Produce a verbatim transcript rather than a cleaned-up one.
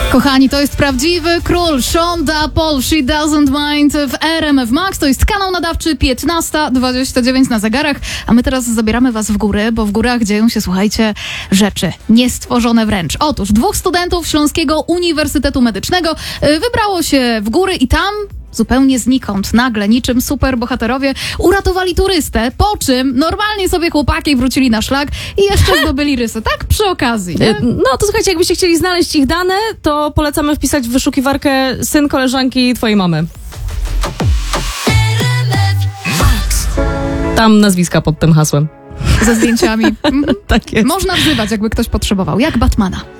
Kochani, to jest prawdziwy król, Shonda Paul, She Doesn't Mind w R M F Max. To jest kanał nadawczy, piętnasta dwadzieścia dziewięć na zegarach, a my teraz zabieramy was w góry, bo w górach dzieją się, słuchajcie, rzeczy niestworzone wręcz. Otóż dwóch studentów Śląskiego Uniwersytetu Medycznego y, wybrało się w góry i tam zupełnie znikąd, nagle, niczym superbohaterowie, uratowali turystę, po czym normalnie sobie chłopaki wrócili na szlak i jeszcze zdobyli rysy. Tak przy okazji, nie? No to słuchajcie, jakbyście chcieli znaleźć ich dane, to polecamy wpisać w wyszukiwarkę syn koleżanki twojej mamy. Tam nazwiska pod tym hasłem. Ze zdjęciami. Mhm. Tak jest. Można wzywać, jakby ktoś potrzebował. Jak Batmana.